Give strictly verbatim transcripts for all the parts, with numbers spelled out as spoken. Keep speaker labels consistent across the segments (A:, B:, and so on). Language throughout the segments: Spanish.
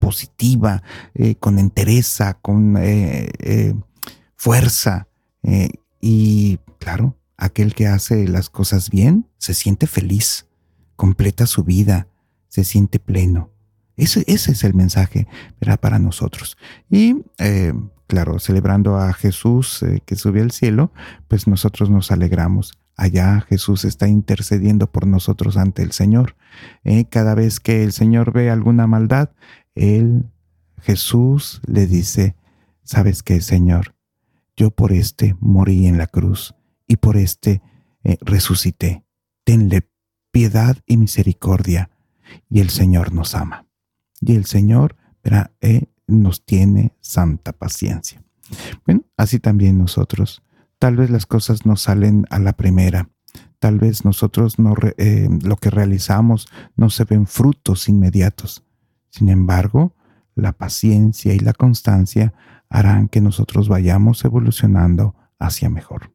A: positiva, eh, con entereza, con eh, eh, fuerza. Eh, y claro, aquel que hace las cosas bien se siente feliz, completa su vida, se siente pleno. Ese, ese es el mensaje, ¿verdad?, para nosotros. Y eh, claro, celebrando a Jesús eh, que subió al cielo, pues nosotros nos alegramos. Allá Jesús está intercediendo por nosotros ante el Señor. Eh, cada vez que el Señor ve alguna maldad, Él, Jesús, le dice: ¿sabes qué, Señor? Yo por este morí en la cruz y por este eh, resucité. Tenle piedad y misericordia. Y el Señor nos ama. Y el Señor, ¿verdad?, eh, nos tiene santa paciencia. Bueno, así también nosotros. Tal vez las cosas no salen a la primera. Tal vez nosotros no, eh, lo que realizamos no se ven frutos inmediatos. Sin embargo, la paciencia y la constancia harán que nosotros vayamos evolucionando hacia mejor.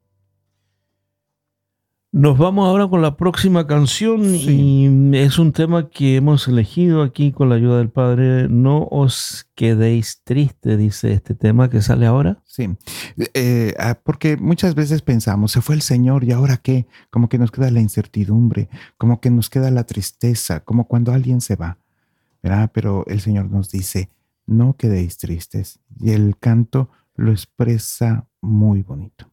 B: Nos vamos ahora con la próxima canción. Sí. Y es un tema que hemos elegido aquí con la ayuda del Padre. No os quedéis tristes, dice este tema que sale ahora.
A: Sí, eh, porque muchas veces pensamos, se fue el Señor y ahora qué, como que nos queda la incertidumbre, como que nos queda la tristeza, como cuando alguien se va, ¿verdad? Pero el Señor nos dice, no quedéis tristes, y el canto lo expresa muy bonito.